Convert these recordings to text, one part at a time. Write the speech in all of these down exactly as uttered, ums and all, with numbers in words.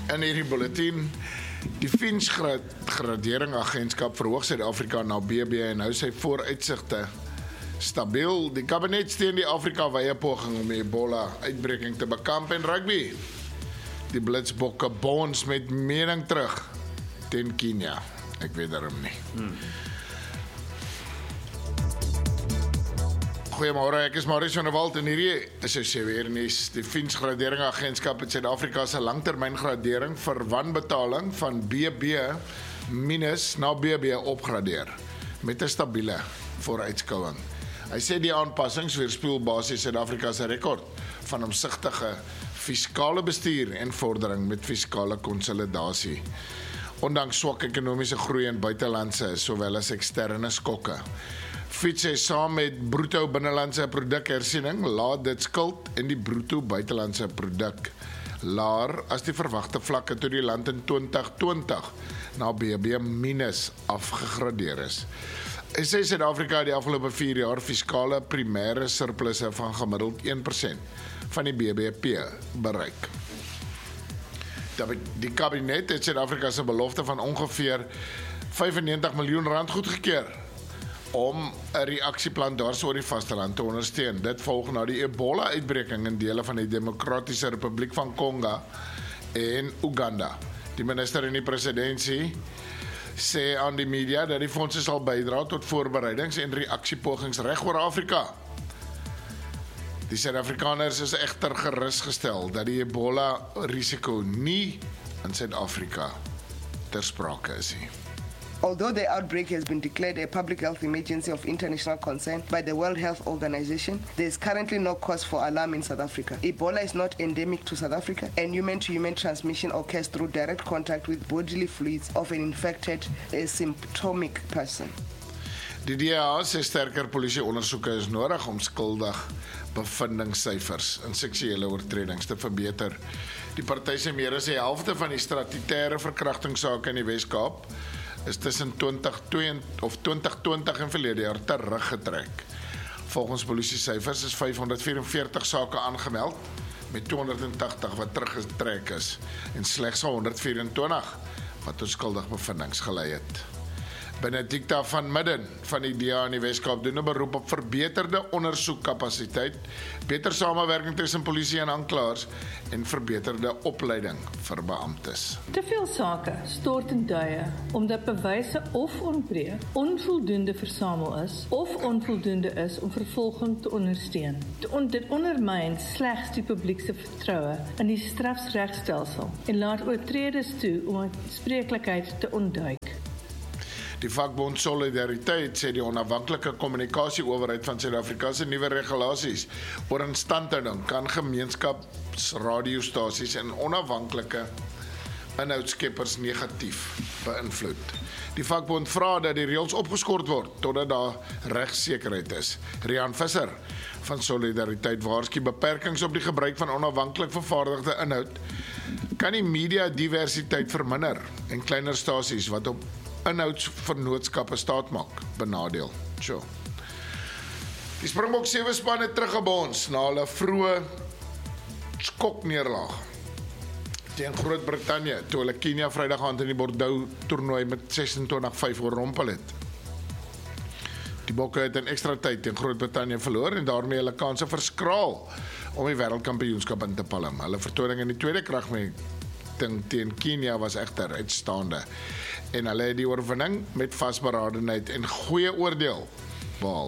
In hierdie bulletin, die Finch Gradering Agentskap verhoog Suid-Afrika na B B en hou sy vooruitsigte stabiel. Die kabinet steun die Afrika-wye poging om die Ebola-uitbreking te bekamp en rugby. Die Blitsbokke bonds met mening terug teen Kenia. Ek weet daarom nie. Hmm. Goeiemôre, ek is Marius van der Walt en hierdie is jou weer nuus. Die Finch Gradering Agentskap het Suid-Afrika se langtermyngradering vir wanbetaling van B B minus na B B opgradeer met 'n stabiele vooruitskouing. Hy sê die aanpassings weerspieël basies Suid-Afrika se rekord van omsigtige fiskale bestuur en vordering met fiskale konsolidasie. Ondanks swak ekonomiese groei in buitelandse sowel as eksterne skokke. Fitch sê saam met bruto binnelandse produk hersiening laat dit skuld en die bruto buitelandse produk laer as die verwagte vlakke toe die land in twintig twintig na B B minus afgegradeer is. Hy sê Suid-Afrika het die afgelope vier jaar fiskale primêre surplusse van gemiddeld een persent van die B B P bereik. Die kabinet het Suid-Afrika se belofte van ongeveer vyfennegentig miljoen rand goedgekeur om 'n reaksieplan daarso oor die vasteland te ondersteun. Dit volg na die Ebola-uitbreking in dele van die Demokratiese Republiek van Kongo en Uganda. Die minister en die presidentsie sê aan die media dat die fondse sal bydra tot voorbereidings en reaksiepogings reg oor Afrika. Die Suid-Afrikaners is egter gerusgestel dat die Ebola-risiko nie in Suid-Afrika ter sprake is nie. Although the outbreak has been declared a public health emergency of international concern by the World Health Organization, there is currently no cause for alarm in South Africa. Ebola is not endemic to South Africa, and human-to-human transmission occurs through direct contact with bodily fluids of an infected asymptomatic person. Die D A sê sterker polisieondersoeke is nodig om skuldig bevindingssyfers in seksuele oortredings te verbeter. Die party sê meer as die helfte van die statutêre verkrachtingssake in die Wes-Kaap is tussen twintig twintig en verlede jaar teruggetrek. Volgens polisiesyfers is vyfhonderd vyfenveertig sake aangemeld met tweehonderd tagtig wat teruggetrek is en slegs honderd vyf-en-twintig wat tot skuldig bevindings gelei het. Benedicta van Midden van die D A in die Wes-Kaap doen 'n beroep op verbeterde ondersoekkapasiteit, beter samewerking tussen polisie en aanklaers en verbeterde opleiding vir beamptes. Te veel sake stort in duie omdat bewyse of ontbreek, onvoldoende versamel is of onvoldoende is om vervolging te ondersteun. Dit ondermyn slegs die publiek se vertroue in die strafregstelsel en laat oortreders toe om aanspreeklikheid te ontduik. Die vakbond Solidariteit sê die onafhanklike kommunikasieowerheid van Suid-Afrika se nuwe regulasies oor instandhouding kan gemeenskapsradiostasies en onafhanklike inhoudskeppers negatief beïnvloed. Die vakbond vra dat die reëls opgeskort word totdat daar regsekerheid is. Rian Visser van Solidariteit waarsku beperkings op die gebruik van onafhanklik vervaardigde inhoud kan die media diversiteit verminder en kleiner stasies wat op inhoudsvernootskappe staat maak, benadeel. Sure. Die Springbok sewe span het teruggebons na hulle vroeë skokneerlaag teen Groot-Brittanje toe hulle Kenia Vrydag aand in die Bordeaux toernooi met sesentwintig vyf oorrompel het. Die Bokke het in ekstra tyd teen Groot-Brittanje verloor en daarmee hulle kanse verskraal om die wêreldkampioenskap in te palm. Hulle vertoning in die tweede kragmeting teen Kenia was egter uitstaande. En hulle het die oorwinning met vasberadenheid en goeie oordeel behaal.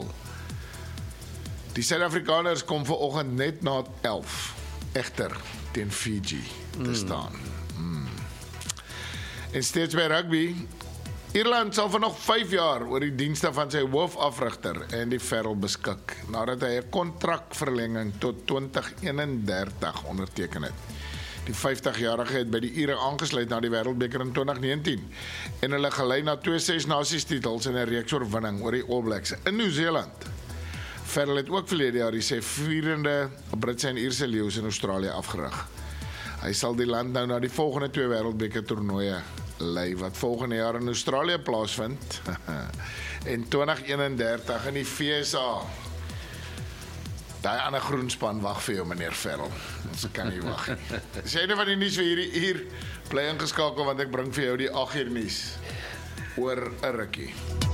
Die Suid-Afrikaners kom vanoggend net na elf egter teen Fiji te staan. Mm. Mm. En steeds by rugby, Ierland sal vir nog vyf jaar oor die dienste van sy hoofafrigter Andy Farrell beskik, nadat hy 'n kontrakverlenging tot twintig eenendertig onderteken het. Die vyftigjarige het by die Ire aangesluit na die Wêreldbeker in twintig negentien en hulle gelei na twee Ses Nasies titels en 'n reeks oorwinning oor die All Blacks in Nieu-Seeland. Farrell het ook verlede jaar die sy vierende Britse en Ierse leeu's in Australië afgerig. Hy sal die land nou na die volgende twee Wêreldbeker toernooie lei wat volgende jaar in Australië plaasvind en twintig eenendertig in die V S A. Daai ander groenspan wag vir jou, meneer Ferrell. Ons kan nie wag nie. Sê net van die nuus vir hierdie uur, bly ingeskakel want ek bring vir jou die agt uur nuus oor 'n rukkie.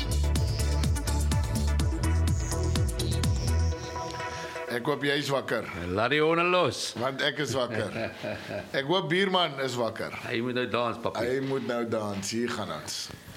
Ek hoop jy is wakker. Laat die honde los. Want ek is wakker. Ek hoop Bierman is wakker. Hy moet nou dans, papi. Hy moet nou dans. Hier gaan ons.